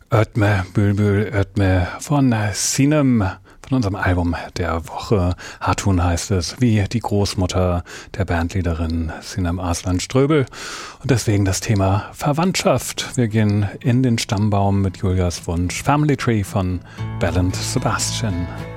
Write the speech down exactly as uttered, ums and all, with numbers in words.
Ötme Bülbül Ötme von Sinem, von unserem Album der Woche. Hatun heißt es, wie die Großmutter der Bandleaderin Sinem Arslan Ströbel. Und deswegen das Thema Verwandtschaft. Wir gehen in den Stammbaum mit Julias Wunsch Family Tree von Bell and Sebastian.